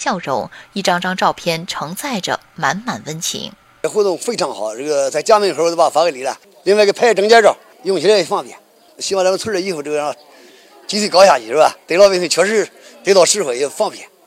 笑容，一张张照片承载着满满温情。 这活动非常好，这个在家门口都把发给你了。另外一个拍证件照，用起来也方便。希望咱们村里以后这个继续搞下去，是吧？对老百姓确实得到实惠也方便。